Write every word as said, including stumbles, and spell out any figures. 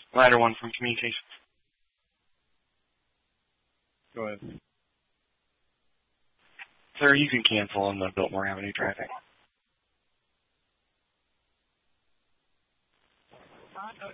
Ladder one from communications. Go ahead. Sir, you can cancel on the Biltmore Avenue traffic.